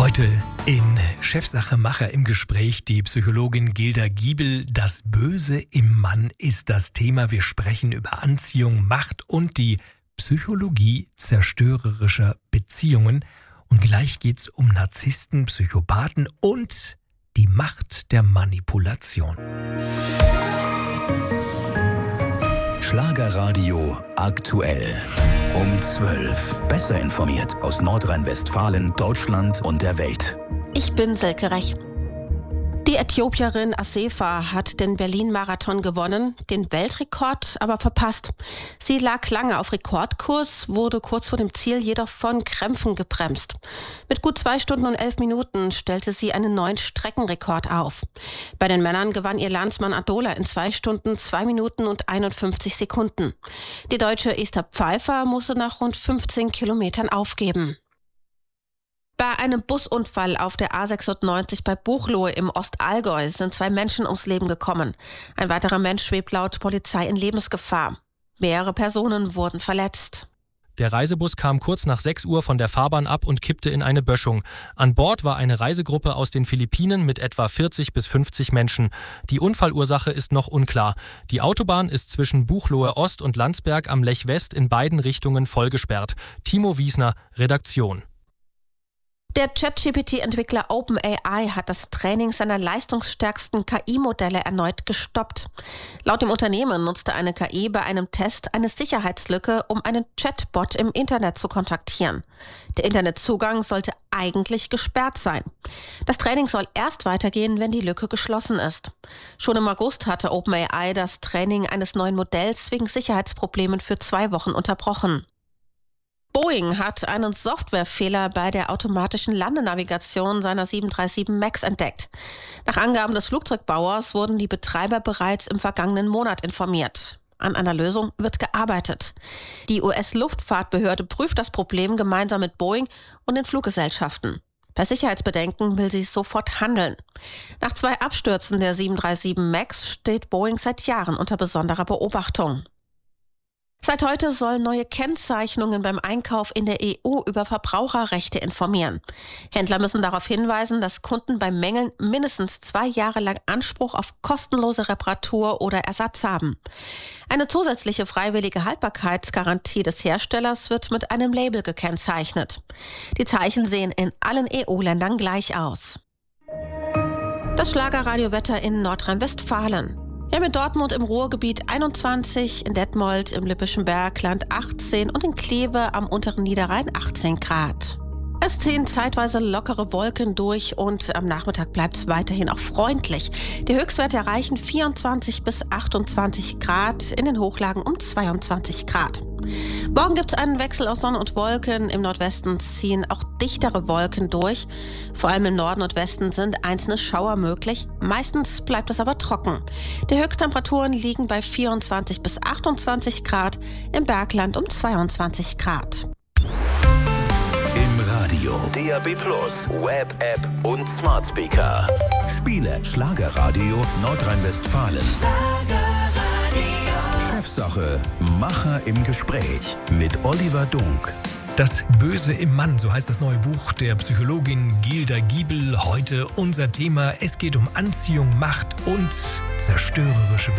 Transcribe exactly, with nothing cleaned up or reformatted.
Heute in Chefsache Macher im Gespräch die Psychologin Gilda Giebel. Das Böse im Mann ist das Thema. Wir sprechen über Anziehung, Macht und die Psychologie zerstörerischer Beziehungen. Und gleich geht's um Narzissten, Psychopathen und die Macht der Manipulation. Schlagerradio aktuell. Um zwölf. Besser informiert aus Nordrhein-Westfalen, Deutschland und der Welt. Ich bin Silke Rech. Die Äthiopierin Assefa hat den Berlin-Marathon gewonnen, den Weltrekord aber verpasst. Sie lag lange auf Rekordkurs, wurde kurz vor dem Ziel jedoch von Krämpfen gebremst. Mit gut zwei Stunden und elf Minuten stellte sie einen neuen Streckenrekord auf. Bei den Männern gewann ihr Landsmann Adola in zwei Stunden, zwei Minuten und einundfünfzig Sekunden. Die Deutsche Esther Pfeiffer musste nach rund fünfzehn Kilometern aufgeben. Bei einem Busunfall auf der A sechsundneunzig bei Buchloe im Ostallgäu sind zwei Menschen ums Leben gekommen. Ein weiterer Mensch schwebt laut Polizei in Lebensgefahr. Mehrere Personen wurden verletzt. Der Reisebus kam kurz nach sechs Uhr von der Fahrbahn ab und kippte in eine Böschung. An Bord war eine Reisegruppe aus den Philippinen mit etwa vierzig bis fünfzig Menschen. Die Unfallursache ist noch unklar. Die Autobahn ist zwischen Buchloe Ost und Landsberg am Lech West in beiden Richtungen vollgesperrt. Timo Wiesner, Redaktion. Der ChatGP T-Entwickler OpenAI hat das Training seiner leistungsstärksten K I-Modelle erneut gestoppt. Laut dem Unternehmen nutzte eine K I bei einem Test eine Sicherheitslücke, um einen Chatbot im Internet zu kontaktieren. Der Internetzugang sollte eigentlich gesperrt sein. Das Training soll erst weitergehen, wenn die Lücke geschlossen ist. Schon im August hatte OpenAI das Training eines neuen Modells wegen Sicherheitsproblemen für zwei Wochen unterbrochen. Boeing hat einen Softwarefehler bei der automatischen Landenavigation seiner sieben drei sieben MAX entdeckt. Nach Angaben des Flugzeugbauers wurden die Betreiber bereits im vergangenen Monat informiert. An einer Lösung wird gearbeitet. Die U S-Luftfahrtbehörde prüft das Problem gemeinsam mit Boeing und den Fluggesellschaften. Bei Sicherheitsbedenken will sie sofort handeln. Nach zwei Abstürzen der sieben drei sieben MAX steht Boeing seit Jahren unter besonderer Beobachtung. Seit heute sollen neue Kennzeichnungen beim Einkauf in der E U über Verbraucherrechte informieren. Händler müssen darauf hinweisen, dass Kunden bei Mängeln mindestens zwei Jahre lang Anspruch auf kostenlose Reparatur oder Ersatz haben. Eine zusätzliche freiwillige Haltbarkeitsgarantie des Herstellers wird mit einem Label gekennzeichnet. Die Zeichen sehen in allen E U-Ländern gleich aus. Das Schlagerradiowetter in Nordrhein-Westfalen. Wir haben in Dortmund im Ruhrgebiet einundzwanzig, in Detmold im Lippischen Bergland achtzehn und in Kleve am unteren Niederrhein achtzehn Grad. Es ziehen zeitweise lockere Wolken durch und am Nachmittag bleibt es weiterhin auch freundlich. Die Höchstwerte erreichen vierundzwanzig bis achtundzwanzig Grad, in den Hochlagen um zweiundzwanzig Grad. Morgen gibt es einen Wechsel aus Sonne und Wolken. Im Nordwesten ziehen auch dichtere Wolken durch. Vor allem im Norden und Westen sind einzelne Schauer möglich. Meistens bleibt es aber trocken. Die Höchsttemperaturen liegen bei vierundzwanzig bis achtundzwanzig Grad, im Bergland um zweiundzwanzig Grad. Radio, D A B Plus, Web-App und Smart Speaker. Spiele Schlagerradio Nordrhein-Westfalen. Chefsache Macher im Gespräch mit Oliver Dunk. Das Böse im Mann, so heißt das neue Buch der Psychologin Gilda Giebel. Heute unser Thema. Es geht um Anziehung, Macht und zerstörerische